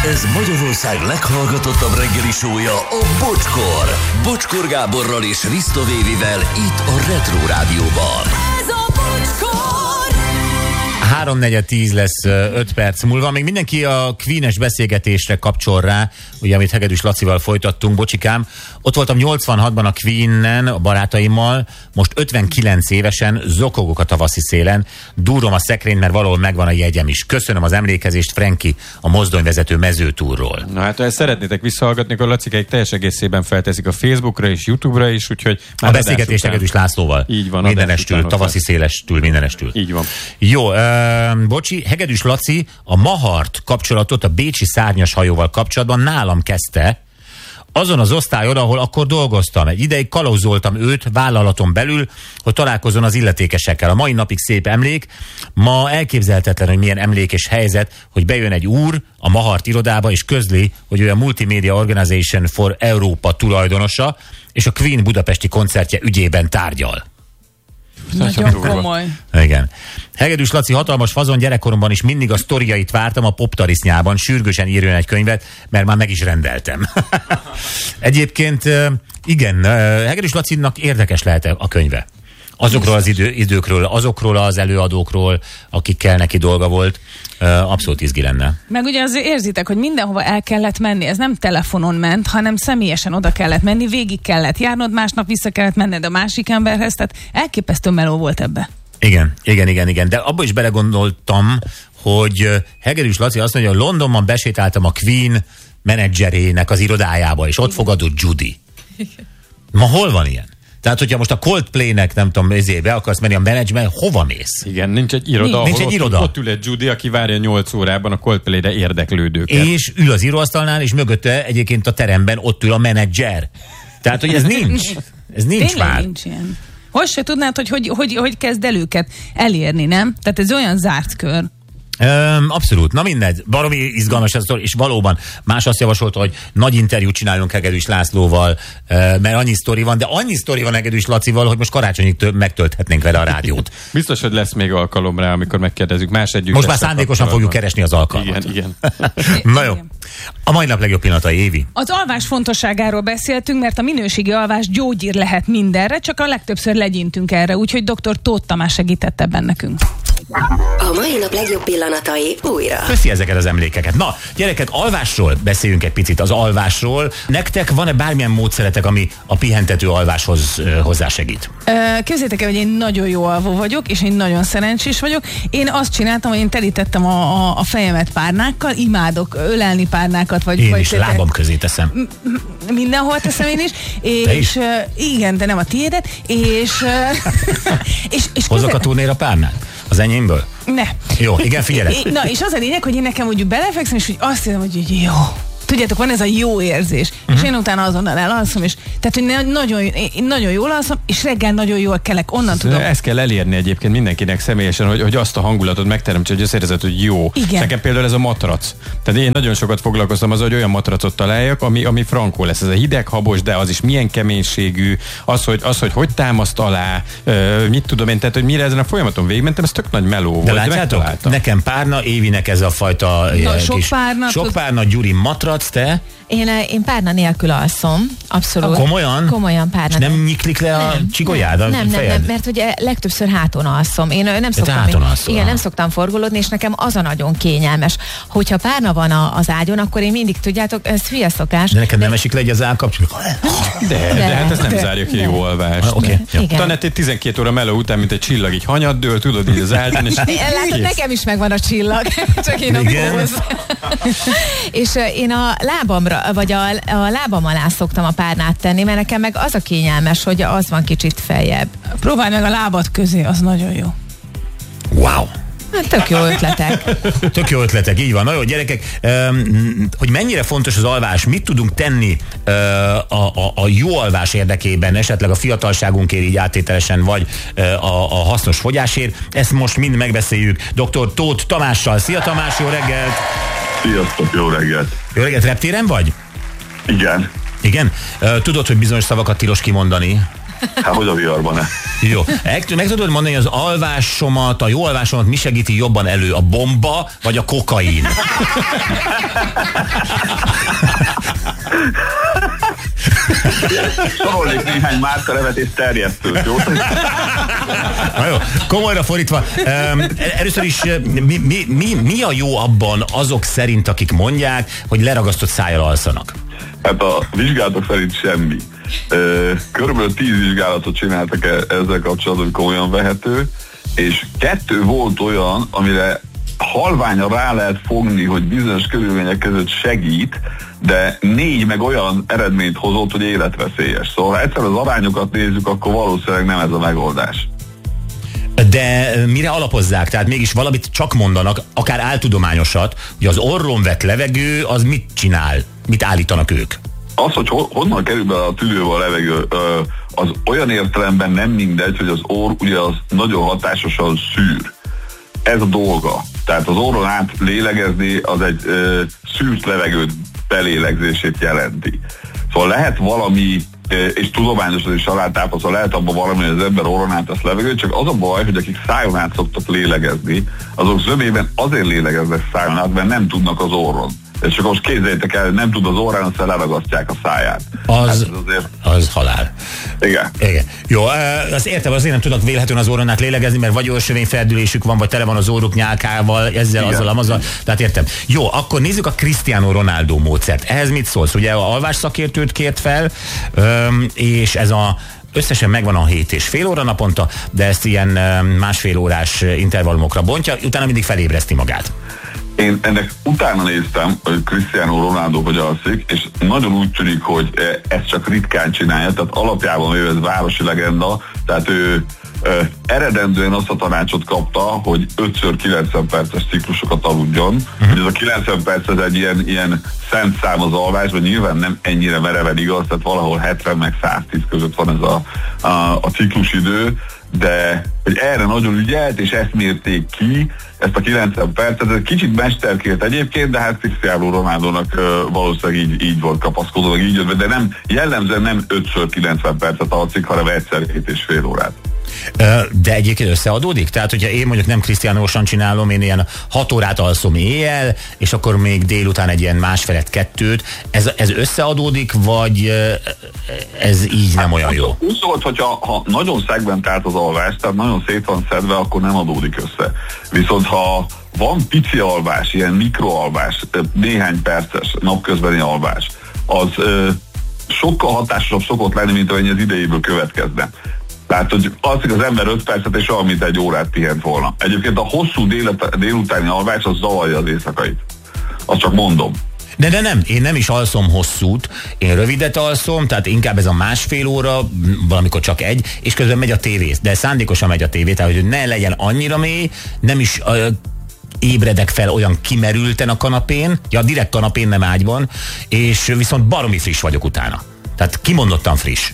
Ez Magyarország leghallgatottabb reggeli show-ja, a Bocskor. Bocskor Gáborral és Risto Vévivel itt a Retro Rádióban. Ez a Bocskor! 3:10 lesz 5 perc múlva. Még mindenki a Queen-es beszélgetésre kapcsol rá, ugye, amit Hegedűs Lacival folytattunk, bocsikám. Ott voltam 86-ban a Queen-en, a barátaimmal, most 59 évesen zokogok a tavaszi szélen, dúrom a szekrényt, mert valahol megvan a jegyem is. Köszönöm az emlékezést, Franki, a mozdonyvezető mezőtúrról. Na hát, ha ezt szeretnétek visszahallgatni, akkor Lacikeik teljes egészében felteszik a Facebookra és YouTube-ra is, úgyhogy a beszélgetés Hegedűs Lászlóval. Így van. Mindenestül, tavaszi szélestül, mindenestül. Így van. Jó, bocsi, Hegedűs Laci a Mahart kapcsolatot a bécsi szárnyas hajóval kapcsolatban nálam kezdte, azon az osztályon, ahol akkor dolgoztam. Egy ideig kalauzoltam őt vállalaton belül, hogy találkozzon az illetékesekkel. A mai napig szép emlék. Ma elképzelhetetlen, hogy milyen emlékes helyzet, hogy bejön egy úr a Mahart irodába, és közli, hogy ő a Multimedia Organization for Európa tulajdonosa, és a Queen budapesti koncertje ügyében tárgyal. Nagyon komoly. Igen. Hegedűs Laci, hatalmas fazon, gyerekkoromban is mindig a sztoriait vártam a poptarisznyában, sürgősen írjon egy könyvet, mert már meg is rendeltem. Egyébként igen, Hegedűs Lacinak érdekes lehet a könyve. Azokról az időkről, azokról az előadókról, akikkel neki dolga volt, abszolút izgi lenne. Meg ugye azért érzitek, hogy mindenhova el kellett menni, ez nem telefonon ment, hanem személyesen oda kellett menni, végig kellett járnod, másnap vissza kellett menned a másik emberhez, tehát elképesztő meló volt ebbe. Igen, de abba is belegondoltam, hogy Hegedűs Laci azt mondja, hogy Londonban besétáltam a Queen menedzserének az irodájába, és ott fogadott Judy. Ma hol van ilyen? Tehát, hogyha most a Coldplay-nek, nem tudom, be akarsz menni a menedzsment, hova mész? Igen, nincs egy iroda, nincs egy iroda. Ott ül egy Judy, aki várja 8 órában a Coldplay-re érdeklődőket. És ül az íróasztalnál, és mögötte egyébként a teremben ott ül a menedzser. Tehát, hogy ez nincs. Ez nincs. Tényleg már. Nincs ilyen. Hogy se tudnád, hogy kezd el őket elérni, nem? Tehát ez olyan zárt kör. Abszolút. Na mindegy. Baromi izgalmas ez a sztori, és valóban más azt javasolta, hogy nagy interjút csináljunk Hegedűs Lászlóval, mert annyi sztori van, de annyi sztori van Hegedűs Lacival, hogy most karácsonyig megtölthetnénk vele a rádiót. Biztos, hogy lesz még alkalom rá, amikor megkérdezzük más együtt. Most már szándékosan fogjuk keresni az alkalmat. Igen. Na jó. A mai nap legjobb pillanatai, Évi. Az alvás fontosságáról beszéltünk, mert a minőségi alvás gyógyír lehet mindenre, csak a legtöbbször legyintünk erre, úgyhogy dr. Tóth Tamás segített ebben nekünk. A mai nap legjobb pillanatai újra. Köszi ezeket az emlékeket. Na, gyerekek, alvásról beszéljünk egy picit, az alvásról. Nektek van-e bármilyen módszeretek, ami a pihentető alváshoz hozzásegít? Képzeljétek el, hogy én nagyon jó alvó vagyok, és én nagyon szerencsés vagyok. Én azt csináltam, hogy én telítettem a fejemet párnákkal, imádok ölelni párnákat. Én is lábam közé teszem. Mindenhol teszem én is. És igen, de nem a tiédet. És hozzak a turnéra párnát? Az enyémből? Ne. Jó, igen, figyelek. Na, és az a lényeg, hogy én nekem mondjuk belefekszem, és hogy azt hiszem, hogy jó. Tudjátok, van ez a jó érzés. És én utána azonnal elalszom, és tehát, hogy nagyon jól alszom, és reggel nagyon jól kelek, onnan tudom. Ezt kell elérni egyébként mindenkinek személyesen, hogy azt a hangulatot megteremtse, hogy azt érzed, hogy jó. Igen. Nekem például ez a matrac. Tehát én nagyon sokat foglalkoztam azzal, hogy olyan matracot találjak, ami frankó lesz. Ez a hideg, habos, de az is milyen keménységű, az, hogy támaszt alá, mit tudom én, tehát, hogy mire ezen a folyamaton végigmentem, ez tök nagy meló volt. De látjátok, nekem párna, Évinek ez a fajta sok párna, Gyuri matrac, te? Én párna nélkül alszom, abszolút. Komolyan? Komolyan párna. És nem nyiklik le a csigolyád, a fejed? Nem, mert hogy legtöbbször háton alszom. Én nem szoktam, nem szoktam forgolódni, és nekem az a nagyon kényelmes. Hogyha párna van az ágyon, akkor én mindig, tudjátok, ez hülye szokás. De neked nem esik le egy az állkapcsolat? De hát ez nem zárja ki jó alvást. Talán egy 12 óra meló után, mint egy csillag, így hanyaddől, tudod, így az ágyon, és látod, nekem is megvan a csillag, csak én és én a lábamra, vagy a lábam alá szoktam a párnát tenni, mert nekem meg az a kényelmes, hogy az van kicsit feljebb. Próbálj meg a lábad közé, az nagyon jó. Wow! Hát tök jó ötletek. Tök jó ötletek, így van. Na jó, gyerekek, hogy mennyire fontos az alvás, mit tudunk tenni a jó alvás érdekében, esetleg a fiatalságunkért így áttételesen, vagy a hasznos fogyásért, ezt most mind megbeszéljük dr. Tóth Tamással. Szia Tamás, jó reggelt! Sziasztok, jó reggelt! Jó reggelt, reptéren vagy? Igen. Igen? Tudod, hogy bizonyos szavakat tilos kimondani? Hát hogy a viharban-e? Jó. Meg tudod mondani, az alvásomat, a jó alvásomat mi segíti jobban elő? A bomba, vagy a kokain? Sorolnék néhány márkanevet és terjesztőt, jó? Na jó, komolyra fordítva, először is mi a jó abban azok szerint, akik mondják, hogy leragasztott szájjal alszanak? Hát a vizsgálatok szerint semmi. Körülbelül 10 vizsgálatot csináltak ezzel kapcsolatban, hogy komolyan vehető, és 2 volt olyan, amire halványan rá lehet fogni, hogy bizonyos körülmények között segít, de 4 meg olyan eredményt hozott, hogy életveszélyes. Szóval ha egyszer az arányokat nézzük, akkor valószínűleg nem ez a megoldás. De mire alapozzák? Tehát mégis valamit csak mondanak, akár áltudományosat, hogy az orron vett levegő, az mit csinál? Mit állítanak ők? Az, hogy honnan kerül be a tüdőbe a levegő, az olyan értelemben nem mindegy, hogy az orr ugye az nagyon hatásosan szűr. Ez a dolga. Tehát az orron át lélegezni az egy szűrt levegőt belélegzését jelenti. Szóval lehet valami, és tudományosan is alátápasztva, lehet abban valami, hogy az ember orron át az levegőt, csak az a baj, hogy akik szájon át szoktak lélegezni, azok zömében azért lélegeznek szájon át, mert nem tudnak az orron. És csak most képzeljétek el, nem tud az orrán, aztán leragasztják a száját. Az halál. Igen. Jó, azt értem, azért nem tudnak véletlenül az orron át lélegezni, mert vagy őrsövényfeldülésük van, vagy tele van az orruk nyálkával, ezzel, azzal. Tehát értem. Jó, akkor nézzük a Cristiano Ronaldo módszert. Ehhez mit szólsz? Ugye a alvás szakértőt kért fel, és ez összesen megvan a 7,5 óra naponta, de ezt ilyen 1,5 órás intervallumokra bontja, utána mindig felébreszti magát. Én ennek utána néztem, hogy Cristiano Ronaldo hogy alszik, és nagyon úgy tűnik, hogy ezt csak ritkán csinálja, tehát alapjában ő ez városi legenda, tehát ő eredendően azt a tanácsot kapta, hogy 5x90 perces ciklusokat aludjon. Hogy ez a 90 perc ez egy ilyen szent szám az alvásban, nyilván nem ennyire mereven igaz, tehát valahol 70 meg 110 között van ez a ciklusidő, de hogy erre nagyon ügyelt, és ezt mérték ki, ezt a 90 percet, ez kicsit mesterkélt egyébként, de hát Cristiano Ronaldónak valószínűleg így volt kapaszkodó, meg így jött, de nem, jellemzően nem 5x90 percet alszik, hanem egyszer 7,5 órát. De egyébként összeadódik? Tehát, hogyha én mondjuk nem Cristiano-osan csinálom, én ilyen 6 órát alszom éjjel, és akkor még délután egy ilyen 1,5-2, ez összeadódik, vagy ez így nem olyan jó? Úgy szólt, hogyha nagyon szegmentált az alvás, tehát nagyon szét van szedve, akkor nem adódik össze. Viszont ha van pici alvás, ilyen mikroalvás, néhány perces napközbeni alvás, az sokkal hatásosabb szokott lenni, mint amennyi az idejéből következne. Tehát, hogy alszik az ember 5 percet, és olyan, mint egy órát pihent volna. Egyébként a hosszú délutáni alvás az zavarja az éjszakait. Azt csak mondom. De nem, én nem is alszom hosszút, én rövidet alszom, tehát inkább ez a 1,5 óra, valamikor csak egy, és közben megy a tévé, de szándékosan megy a tévé, tehát hogy ne legyen annyira mély, nem is ébredek fel olyan kimerülten a kanapén, direkt kanapén, nem ágyban, és viszont baromi friss vagyok utána. Tehát kimondottan friss.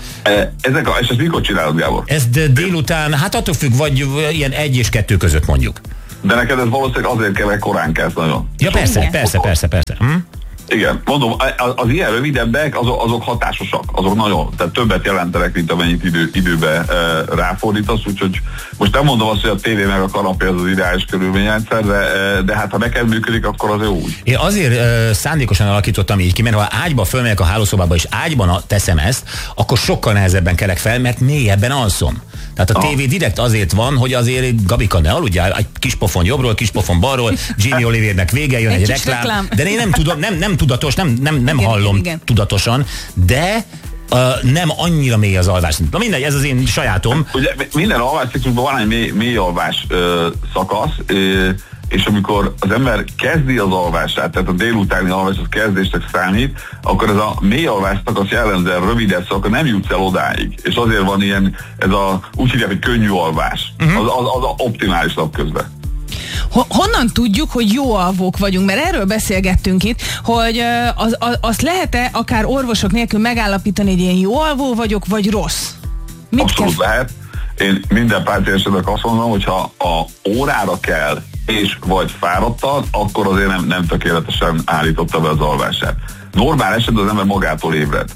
És ezt mikor csinálod, Gábor? Ez délután, hát attól függ, vagy ilyen 1 és 2 között mondjuk. De neked ez valószínűleg azért kell, mert korán kezd nagyon. Ja, persze. Igen, mondom, az ilyen rövidebbek, azok hatásosak, azok nagyon, tehát többet jelentenek, mint amennyit időbe ráfordítasz, úgyhogy most nem mondom azt, hogy a tévé meg a kanapé az ideális körülményrendszer, de hát ha neked működik, akkor az jó úgy. Én azért szándékosan alakítottam így ki, mert ha ágyba fölmegyek a hálószobába, és ágyban teszem ezt, akkor sokkal nehezebben kelek fel, mert mélyebben alszom. Tehát a tévé direkt azért van, hogy azért Gabika, ne aludjál, egy kis pofon jobbról, kis pofon balról, Jamie Olivernek vége, jön egy reklám. De én nem tudom, nem tudatos, nem hallom tudatosan, de nem annyira mély az alvás. Na mindegy, ez az én sajátom. Ugye minden alvásciklusban van egy mély alvás szakasz, és amikor az ember kezdi az alvását, tehát a délutáni alvás az kezdésnek számít, akkor ez a mély alvás szakasz jellemzően rövidebb, akkor nem jutsz el odáig. És azért van ilyen, úgy hívják, hogy könnyű alvás. Az optimális napközben. Honnan tudjuk, hogy jó alvók vagyunk? Mert erről beszélgettünk itt, hogy azt lehet-e akár orvosok nélkül megállapítani, hogy én jó alvó vagyok, vagy rossz? Abszolút lehet. Én minden páciensemnek azt mondom, hogy ha a órára kell, és vagy fáradtan, akkor azért nem tökéletesen állította be az alvását. Normál esetben az ember magától ébred.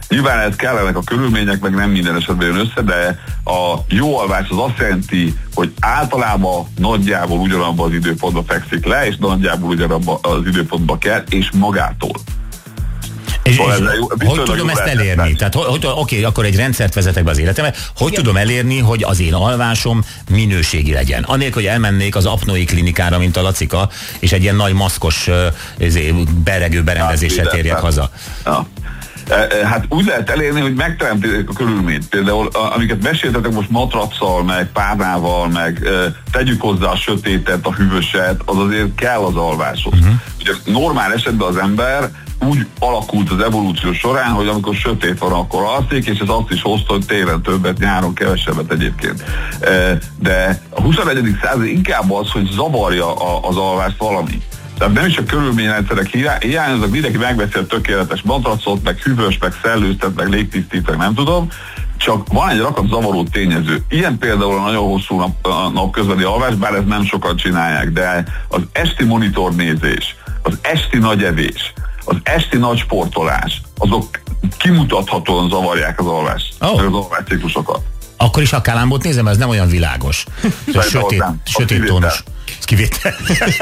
Nyilván ez kellenek a körülmények, meg nem minden esetben jön össze, de a jó alvás az azt jelenti, hogy általában nagyjából ugyanabban az időpontban fekszik le, és nagyjából ugyanabban az időpontban kell, és magától. És hogy tudom ezt elérni? Tehát, oké, akkor egy rendszert vezetek be az életembe, hogy tudom elérni, hogy az én alvásom minőségi legyen? Anélkül, hogy elmennék az apnoi klinikára, mint a Lacika, és egy ilyen nagy maszkos beregő berendezéssel térjek haza. Ja. Hát úgy lehet elérni, hogy megteremtik a körülményt. Például, amiket meséltetek most matracsal, meg párnával, meg tegyük hozzá a sötétet, a hűvöset, az azért kell az alváshoz. Ugye normál esetben az ember úgy alakult az evolúció során, hogy amikor sötét van, akkor alszik, és ez azt is hozta, hogy télen többet, nyáron kevesebbet egyébként. De a 21. század inkább az, hogy zavarja az alvást valami. Tehát nem is a körülményrendszerek hiányoznak, mindenki megveszi a tökéletes matracot, meg hűvös, meg szellőztet, meg légtisztít, nem tudom, csak van egy rakat zavaró tényező. Ilyen például a nagyon hosszú napközbeni alvás, bár ezt nem sokan csinálják, de az esti monitornézés, az esti nagy evés, az esti nagy sportolás, azok kimutathatóan zavarják az alvást, az alvásciklusokat. Akkor is a Kalambót nézem, ez nem olyan világos. Sötét tónus. Ez kivétel.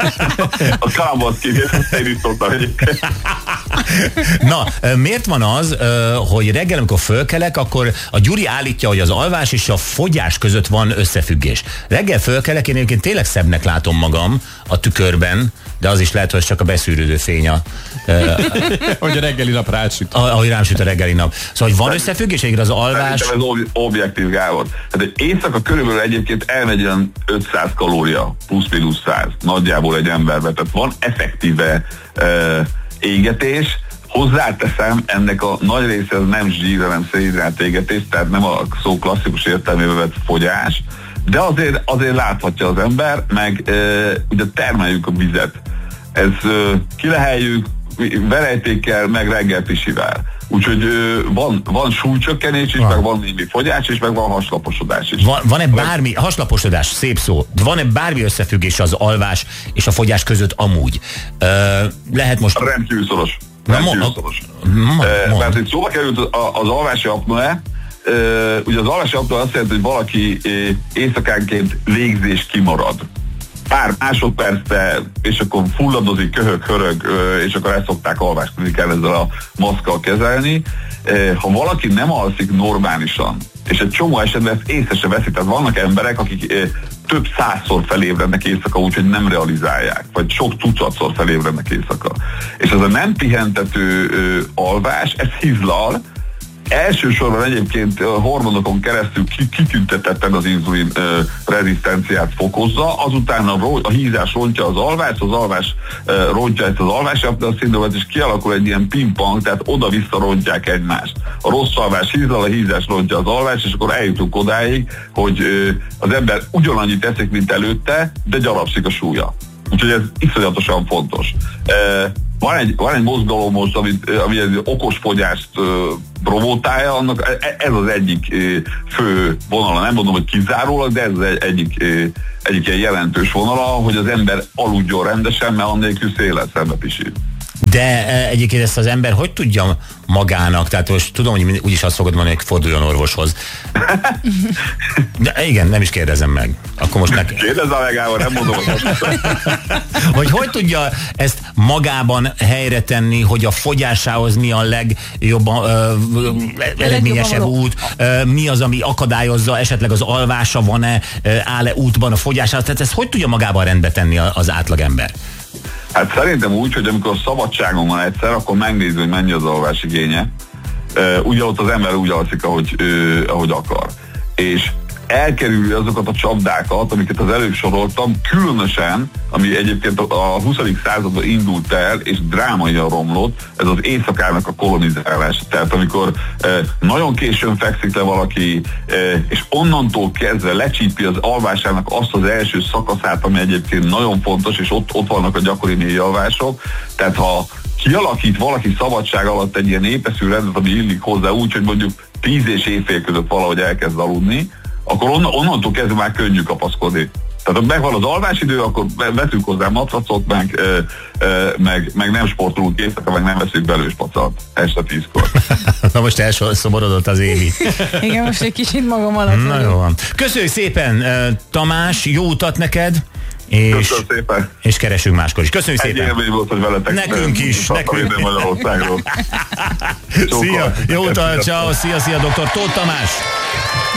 A Kalambót kivétel, én is szoktam egyébként. Na, miért van az, hogy reggel, amikor fölkelek, akkor a Gyuri állítja, hogy az alvás és a fogyás között van összefüggés. Reggel fölkelek, én egyébként tényleg szebbnek látom magam a tükörben, de az is lehet, hogy csak a beszűrődő fény hogy a reggeli nap rásüt. Ahogy rám süt a reggeli nap. Szóval, hogy van összefüggés egyre az alvás? Ez objektív, Gábor. Hát egy éjszaka körülbelül egyébként elmegy olyan 500 kalória, plusz-minusz 100, nagyjából egy emberbe. Tehát van effektíve égetés. Hozzáteszem, ennek a nagy része az nem zsír, hanem szénhidrát égetés, tehát nem a szó klasszikus értelmében vett fogyás, de azért láthatja az ember, meg ugye termeljük a vizet. Ez kileheljük verejtékkel, meg reggel pisivel. Úgyhogy van súlycsökkenés is, meg van némi fogyás is, meg van haslaposodás is. Van-e bármi, haslaposodás, szép szó, van-e bármi összefüggés az alvás és a fogyás között amúgy? Lehet most... Rendkívül szoros. Mert itt szóba került az alvási apnoe. Ugye az alvási apnoe azt jelenti, hogy valaki éjszakánként légzés kimarad. Pár másodpercbe, és akkor fulladozik, köhög, hörög, és akkor ezt szokták alvásklinikán ezzel a maszkkal kezelni. Ha valaki nem alszik normálisan, és egy csomó esetben ezt észre se veszi, tehát vannak emberek, akik több százszor felébrednek éjszaka, úgyhogy nem realizálják, vagy sok tucatszor felébrednek éjszaka. És ez a nem pihentető alvás, ez hizlal, elsősorban egyébként hormonokon keresztül kitüntetetten az inzulin rezisztenciát fokozza, azután a hízás rontja az alvás rontja ezt az alvásapnoea-szindrómát, és kialakul egy ilyen pingpong, tehát oda-vissza rontják egymást. A rossz alvás hízlal, a hízás rontja az alvás, és akkor eljutunk odáig, hogy az ember ugyanannyit eszik, mint előtte, de gyarapszik a súlya. Úgyhogy ez iszonyatosan fontos. Van egy mozgalom most, ami egy okos fogyást provokálja, annak ez az egyik fő vonala, nem mondom, hogy kizárólag, de ez az egyik ilyen jelentős vonala, hogy az ember aludjon rendesen, mert annélkül szélen szembe pisil. De egyébként ezt az ember hogy tudja magának, tehát most tudom, hogy úgyis azt fogod mondani, hogy forduljon orvoshoz. De igen, nem is kérdezem meg. Akkor most Kérdezzem meg, Gábor, nem mondom. Hogy tudja ezt magában helyre tenni, hogy a fogyásához mi a legjobban eredményesebb út, mi az, ami akadályozza, esetleg az alvása van-e, áll-e útban a fogyásához, tehát ezt hogy tudja magában rendbe tenni az átlagember? Hát szerintem úgy, hogy amikor szabadságon van egyszer, akkor megnézi, hogy mennyi az alvás igénye. Ugye ott az ember úgy alszik, ahogy akar. És elkerülni azokat a csapdákat, amiket az előbb soroltam, különösen, ami egyébként a 20. században indult el, és drámaian romlott, ez az éjszakának a kolonizálása. Tehát amikor nagyon későn fekszik le valaki, és onnantól kezdve lecsípi az alvásának azt az első szakaszát, ami egyébként nagyon fontos, és ott vannak a gyakori mélyalvások. Tehát ha kialakít valaki szabadság alatt egy ilyen épeszű rendet, ami illik hozzá úgy, hogy mondjuk 10 és éjfél között valahogy elkezd aludni, akkor onnantól kezdve már könnyű kapaszkodni. Tehát ha megvan az alvásidő, akkor veszünk hozzá matracot, meg nem sportolunk éjszaka, meg nem veszünk belőspacalt este 10-kor. Na most elszomorodott az Évi. Igen, most egy kicsit magam alatt. Na jó van. Köszönjük szépen, Tamás, jó utat neked. És keresünk máskor is. Köszönjük szépen. Egy élmény volt, hogy veletek. Nekünk is. Nekünk. Szia, jó utat, ciao, szia, Dr. Tóth Tamás.